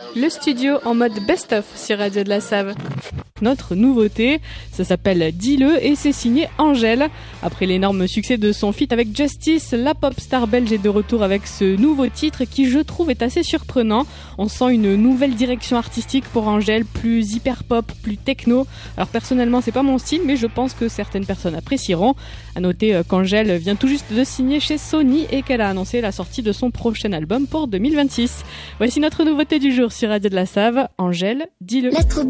Le studio en mode best-of sur Radio de la Save. Notre nouveauté, ça s'appelle Dis-le et c'est signé Angèle. Après l'énorme succès de son feat avec Justice, la pop star belge est de retour avec ce nouveau titre qui, je trouve, est assez surprenant. On sent une nouvelle direction artistique pour Angèle, plus hyper pop, plus techno. Alors personnellement, c'est pas mon style, mais je pense que certaines personnes apprécieront. À noter qu'Angèle vient tout juste de signer chez Sony et qu'elle a annoncé la sortie de son prochain album pour 2026. Voici notre nouveauté du jour sur Radio de la Save, Angèle, Dis-le.